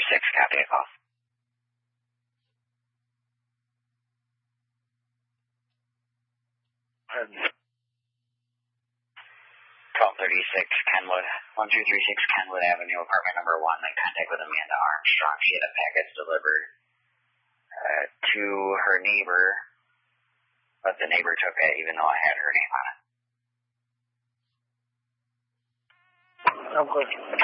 copy a call. Call 36 Kenwood, 1236 Kenwood Avenue, apartment number 1, in contact with Amanda Armstrong. She had a package delivered to her neighbor, but the neighbor took it even though I had her name on it. Okay.